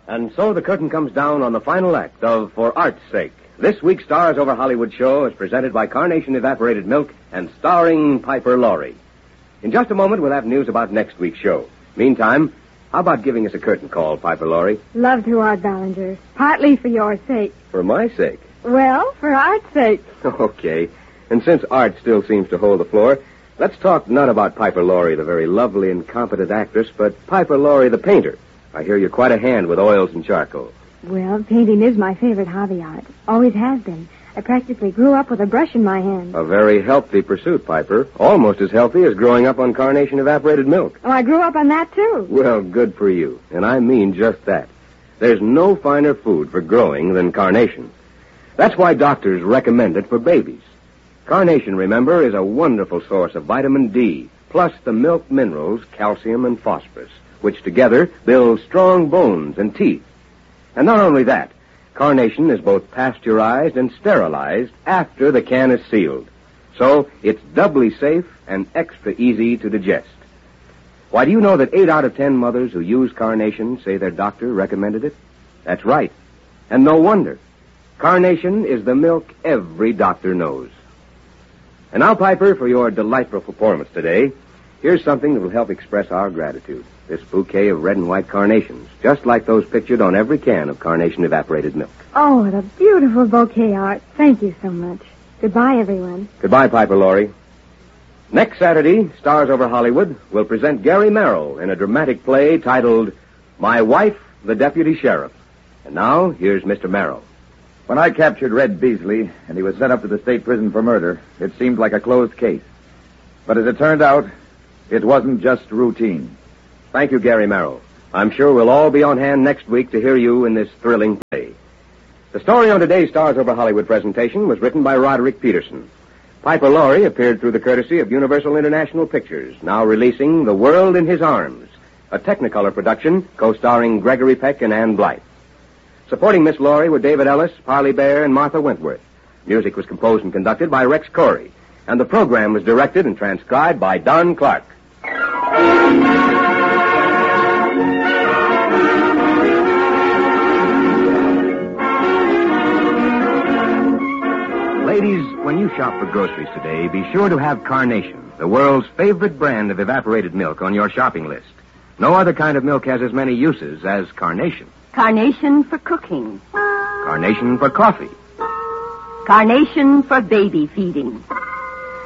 And so the curtain comes down on the final act of For Art's Sake. This week's Stars Over Hollywood show is presented by Carnation Evaporated Milk and starring Piper Laurie. In just a moment, we'll have news about next week's show. Meantime, how about giving us a curtain call, Piper Laurie? Love to, Art Ballinger. Partly for your sake. For my sake? Well, for Art's sake. Okay. And since Art still seems to hold the floor, let's talk not about Piper Laurie, the very lovely and competent actress, but Piper Laurie, the painter. I hear you're quite a hand with oils and charcoal. Well, painting is my favorite hobby, Art. Always has been. I practically grew up with a brush in my hand. A very healthy pursuit, Piper. Almost as healthy as growing up on Carnation Evaporated Milk. Oh, I grew up on that, too. Well, good for you. And I mean just that. There's no finer food for growing than Carnation. That's why doctors recommend it for babies. Carnation, remember, is a wonderful source of vitamin D, plus the milk minerals, calcium and phosphorus, which together build strong bones and teeth. And not only that, Carnation is both pasteurized and sterilized after the can is sealed. So it's doubly safe and extra easy to digest. Why, do you know that 8 out of 10 mothers who use Carnation say their doctor recommended it? That's right. And no wonder. Carnation is the milk every doctor knows. And now, Piper, for your delightful performance today, here's something that will help express our gratitude. This bouquet of red and white carnations, just like those pictured on every can of Carnation Evaporated Milk. Oh, what a beautiful bouquet, Art. Thank you so much. Goodbye, everyone. Goodbye, Piper Laurie. Next Saturday, Stars Over Hollywood will present Gary Merrill in a dramatic play titled My Wife, the Deputy Sheriff. And now, here's Mr. Merrill. When I captured Red Beasley and he was sent up to the state prison for murder, it seemed like a closed case. But as it turned out, it wasn't just routine. Thank you, Gary Merrill. I'm sure we'll all be on hand next week to hear you in this thrilling play. The story on today's Stars Over Hollywood presentation was written by Roderick Peterson. Piper Laurie appeared through the courtesy of Universal International Pictures, now releasing The World in His Arms, a Technicolor production co-starring Gregory Peck and Ann Blythe. Supporting Miss Laurie were David Ellis, Parley Bear, and Martha Wentworth. Music was composed and conducted by Rex Corey, and the program was directed and transcribed by Don Clark. Ladies, when you shop for groceries today, be sure to have Carnation, the world's favorite brand of evaporated milk, on your shopping list. No other kind of milk has as many uses as Carnation. Carnation for cooking. Carnation for coffee. Carnation for baby feeding.